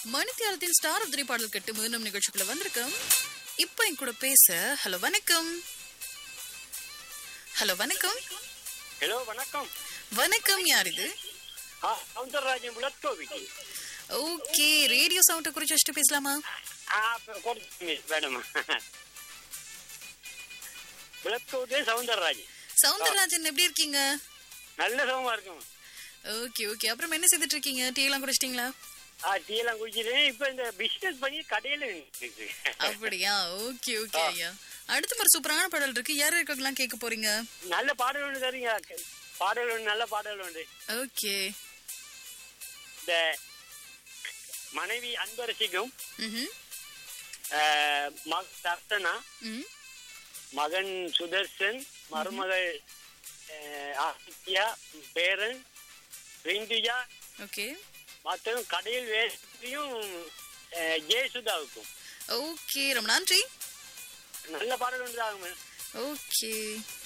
மணித்தியாலத்தின் star of the பாடல் கேட்டு மீண்டும் நிகழ்ச்சிக்குள்ள வந்திருக்கோம். இப்போ என் கூட பேச ஹலோ வணக்கம். ஹலோ வணக்கம். ஹலோ வணக்கம். வணக்கம், யார் இது? சவுந்தரராஜன் புலத்கோவிக்கு. ஓகே, ரேடியோ சவுண்ட் குறிச்சு வச்சுட்டு பேசலாமா? மேடம் புலத்கோவிலே சவுந்தரராஜன். சவுந்தரராஜன் எப்படி இருக்கீங்க? நல்ல சவுமா இருக்கும். ஓகே ஓகே, அப்புறம் என்ன செய்துட்டு இருக்கீங்க? டீ எல்லாம் குடிச்சிட்டீங்களா? டீ எல்லாம் குடிச்சிட்டேன். இப்ப இந்த பிசினஸ் பண்ணி கடையில அப்படியா? ஓகே ஓகே ஐயா. அடுத்த ஒரு சூப்பரான பாடல் இருக்கு. யார் இருக்கலாம் கேட்க போறீங்க? நல்ல பாடல் ஒன்று தரீங்க. பாடல் ஒன்று, நல்ல பாடல் ஒன்று. ஓகே. இந்த மனைவி அன்பரசிக்கும் தர்த்தனா, மகன் சுதர்சன், மருமகள் ஆதித்யா, பேரன் ரிந்துஜா, ஓகே, மற்றும் கடையில் வேலையும் ஜெயசுதாவுக்கும். ஓகே, ரொம்ப நன்றி. நல்ல பாடல் ஒன்று ஆகும். ஓகே.